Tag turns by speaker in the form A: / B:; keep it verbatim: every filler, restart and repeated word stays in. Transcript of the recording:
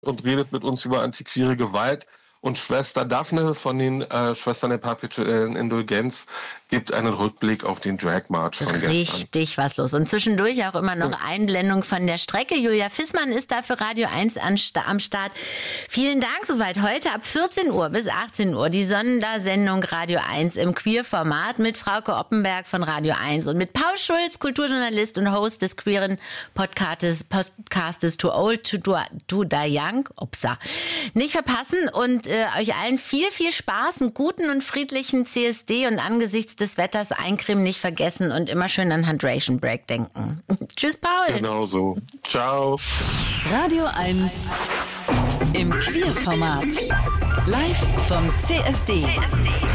A: und redet mit uns über antiquere Gewalt. Und Schwester Daphne von den äh, Schwestern der perpetuellen Indulgenz gibt einen Rückblick auf den Drag March von gestern.
B: Richtig was los. Und zwischendurch auch immer noch Einblendung von der Strecke. Julia Fissmann ist da für Radio eins an, am Start. Vielen Dank soweit. Heute ab vierzehn Uhr bis achtzehn Uhr die Sondersendung Radio eins im Queer-Format mit Frauke Oppenberg von Radio eins und mit Paul Schulz, Kulturjournalist und Host des queeren Podcastes, Podcastes Too Old to, do, to Die Young. Upsa. Nicht verpassen und äh, euch allen viel, viel Spaß, einen guten und friedlichen C S D und angesichts des Wetters eincremen nicht vergessen und immer schön an Hydration Break denken. Tschüss, Paul.
A: Genau so. Ciao.
C: Radio eins im Queer-Format. Live vom C S D.